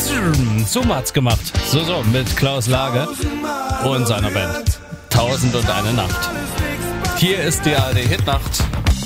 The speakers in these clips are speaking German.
So hat's gemacht. So, mit Klaus Lage und seiner Band. 1001 Nacht. Hier ist die ARD-Hitnacht.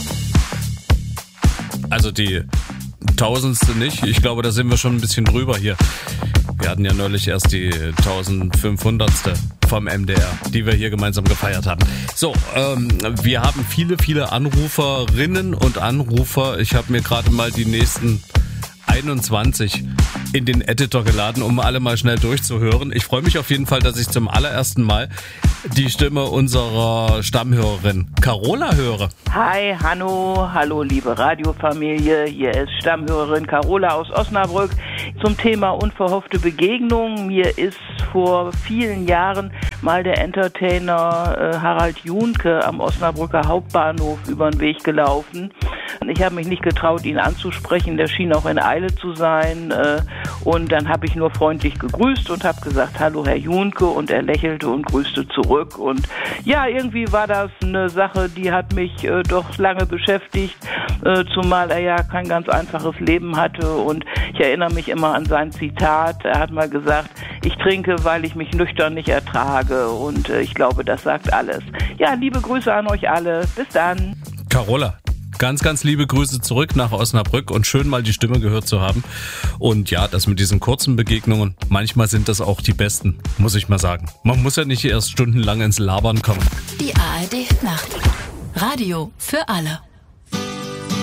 Also die 1000. nicht. Ich glaube, da sind wir schon ein bisschen drüber hier. Wir hatten ja neulich erst die 1500. vom MDR, die wir hier gemeinsam gefeiert haben. So, wir haben viele Anruferinnen und Anrufer. Ich habe mir gerade mal die nächsten 21 in den Editor geladen, um alle mal schnell durchzuhören. Ich freue mich auf jeden Fall, dass ich zum allerersten Mal die Stimme unserer Stammhörerin Carola höre. Hi, Hanno, hallo liebe Radiofamilie, hier ist Stammhörerin Carola aus Osnabrück zum Thema unverhoffte Begegnung. Mir ist vor vielen Jahren mal der Entertainer Harald Junke am Osnabrücker Hauptbahnhof über den Weg gelaufen. Ich habe mich nicht getraut, ihn anzusprechen, der schien auch in Eile zu sein. Und dann habe ich nur freundlich gegrüßt und habe gesagt, hallo Herr Junke, und er lächelte und grüßte zurück. Und ja, irgendwie war das eine Sache, die hat mich doch lange beschäftigt, zumal er ja kein ganz einfaches Leben hatte. Und ich erinnere mich immer an sein Zitat. Er hat mal gesagt, ich trinke, weil ich mich nüchtern nicht ertrage. Und ich glaube, das sagt alles. Ja, liebe Grüße an euch alle. Bis dann. Carola, ganz liebe Grüße zurück nach Osnabrück und schön mal die Stimme gehört zu haben. Und ja, das mit diesen kurzen Begegnungen, manchmal sind das auch die besten, muss ich mal sagen. Man muss ja nicht erst stundenlang ins Labern kommen. Die ARD-Nacht. Radio für alle.